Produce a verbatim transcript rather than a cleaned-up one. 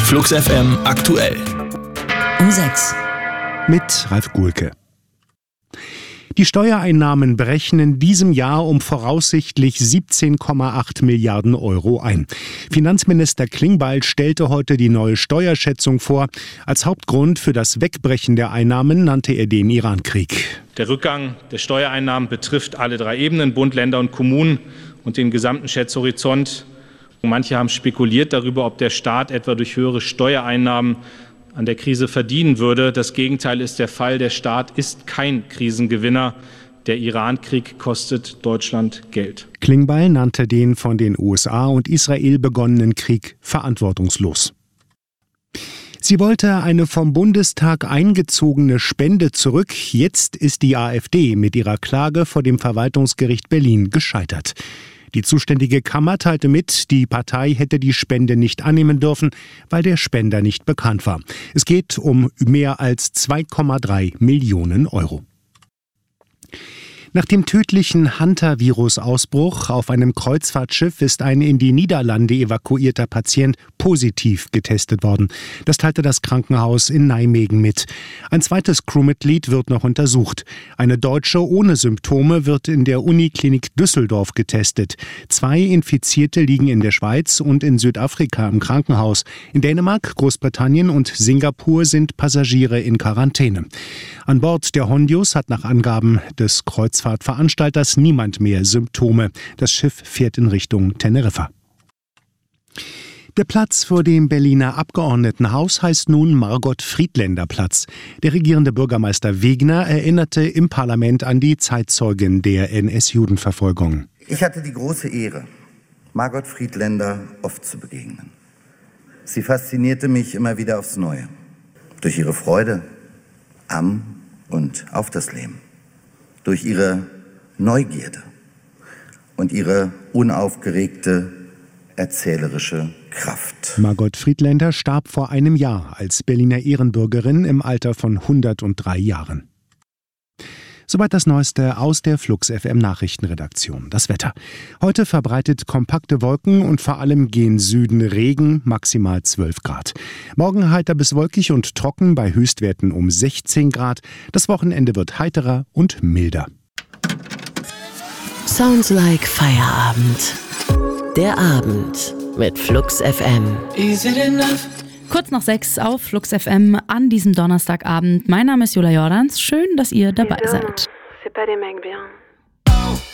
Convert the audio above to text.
Flux F M aktuell. Um sechs. Mit Ralf Guhlke. Die Steuereinnahmen brechen in diesem Jahr um voraussichtlich siebzehn Komma acht Milliarden Euro ein. Finanzminister Klingbeil stellte heute die neue Steuerschätzung vor. Als Hauptgrund für das Wegbrechen der Einnahmen nannte er den Irankrieg. Der Rückgang der Steuereinnahmen betrifft alle drei Ebenen, Bund, Länder und Kommunen und den gesamten Schätzhorizont. Manche haben spekuliert darüber, ob der Staat etwa durch höhere Steuereinnahmen an der Krise verdienen würde. Das Gegenteil ist der Fall. Der Staat ist kein Krisengewinner. Der Irankrieg kostet Deutschland Geld. Klingbeil nannte den von den U S A und Israel begonnenen Krieg verantwortungslos. Sie wollte eine vom Bundestag eingezogene Spende zurück. Jetzt ist die AfD mit ihrer Klage vor dem Verwaltungsgericht Berlin gescheitert. Die zuständige Kammer teilte mit, die Partei hätte die Spende nicht annehmen dürfen, weil der Spender nicht bekannt war. Es geht um mehr als zwei Komma drei Millionen Euro. Nach dem tödlichen Hunter-Virus-Ausbruch auf einem Kreuzfahrtschiff ist ein in die Niederlande evakuierter Patient positiv getestet worden. Das teilte das Krankenhaus in Nijmegen mit. Ein zweites Crewmitglied wird noch untersucht. Eine Deutsche ohne Symptome wird in der Uniklinik Düsseldorf getestet. Zwei Infizierte liegen in der Schweiz und in Südafrika im Krankenhaus. In Dänemark, Großbritannien und Singapur sind Passagiere in Quarantäne. An Bord der Hondius hat nach Angaben des Kreuzfahrtveranstalters niemand mehr Symptome. Das Schiff fährt in Richtung Teneriffa. Der Platz vor dem Berliner Abgeordnetenhaus heißt nun Margot-Friedländer-Platz. Der regierende Bürgermeister Wegner erinnerte im Parlament an die Zeitzeugen der N S-Judenverfolgung. Ich hatte die große Ehre, Margot Friedländer oft zu begegnen. Sie faszinierte mich immer wieder aufs Neue. Durch ihre Freude am und auf das Leben. Durch ihre Neugierde und ihre unaufgeregte erzählerische Kraft. Margot Friedländer starb vor einem Jahr als Berliner Ehrenbürgerin im Alter von hundertdrei Jahren. Soweit das Neueste aus der Flux F M Nachrichtenredaktion. Das Wetter. Heute verbreitet kompakte Wolken und vor allem gen Süden Regen, maximal zwölf Grad. Morgen heiter bis wolkig und trocken bei Höchstwerten um sechzehn Grad. Das Wochenende wird heiterer und milder. Sounds like Feierabend. Der Abend mit Flux F M. Is it enough? Kurz nach sechs auf Flux F M an diesem Donnerstagabend. Mein Name ist Jula Jordans. Schön, dass ihr dabei seid. C'est pas des mecs bien.